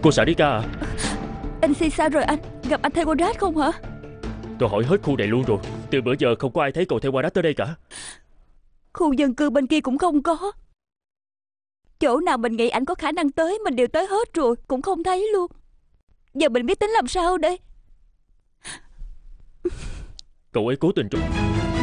Cô Sarika à? Anh Si sao rồi anh? Gặp anh Theodorat không hả? Tôi hỏi hết khu này luôn rồi. Từ bữa giờ không có ai thấy cậu Theodorat tới đây cả. Khu dân cư bên kia cũng không có. Chỗ nào mình nghĩ ảnh có khả năng tới mình đều tới hết rồi, cũng không thấy luôn. Giờ mình biết tính làm sao đây? Cậu ấy cố tình trốn.